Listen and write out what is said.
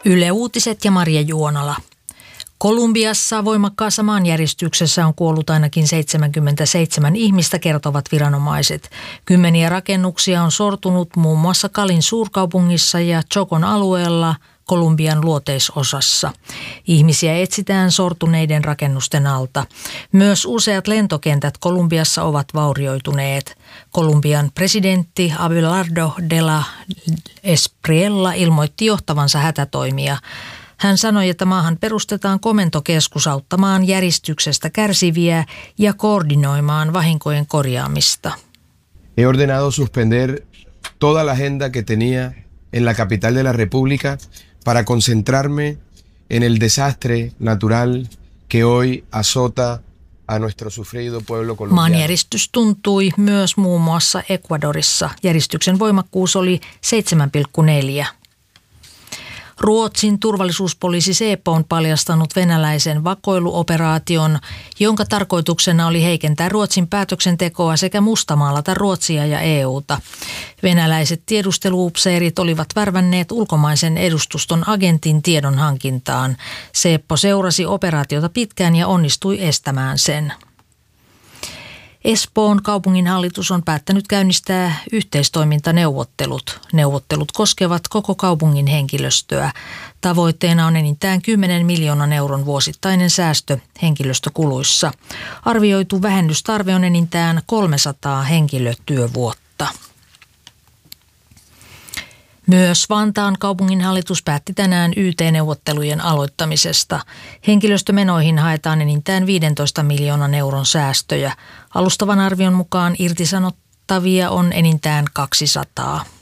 Yle Uutiset ja Marja Juonala. Kolumbiassa voimakkaassa maanjäristyksessä on kuollut ainakin 77 ihmistä, kertovat viranomaiset. Kymmeniä rakennuksia on sortunut muun muassa Calin suurkaupungissa ja Chocon alueella Kolumbian luoteisosassa. Ihmisiä etsitään sortuneiden rakennusten alta. Myös useat lentokentät Kolumbiassa ovat vaurioituneet. Kolumbian presidentti Abelardo de la Espriella ilmoitti johtavansa hätätoimia. Hän sanoi, että maahan perustetaan komentokeskus auttamaan järistyksestä kärsiviä ja koordinoimaan vahinkojen korjaamista. He ordenado suspender toda la agenda que tenía en la capital de la República para concentrarme en el desastre natural que hoy azota a nuestro sufrido pueblo colombiano. Maanjäristys tuntui myös muun muassa Ecuadorissa. Järistyksen voimakkuus oli 7,4. Ruotsin turvallisuuspoliisi Säpo on paljastanut venäläisen vakoiluoperaation, jonka tarkoituksena oli heikentää Ruotsin päätöksentekoa sekä mustamaalata Ruotsia ja EUta. Venäläiset tiedusteluupseerit olivat värvänneet ulkomaisen edustuston agentin tiedon hankintaan. Säpo seurasi operaatiota pitkään ja onnistui estämään sen. Espoon kaupunginhallitus on päättänyt käynnistää yhteistoimintaneuvottelut. Neuvottelut koskevat koko kaupungin henkilöstöä. Tavoitteena on enintään 10 miljoonan euron vuosittainen säästö henkilöstökuluissa. Arvioitu vähennystarve on enintään 300 henkilötyövuotta. Myös Vantaan kaupunginhallitus päätti tänään YT-neuvottelujen aloittamisesta. Henkilöstömenoihin haetaan enintään 15 miljoonan euron säästöjä. Alustavan arvion mukaan irtisanottavia on enintään 200.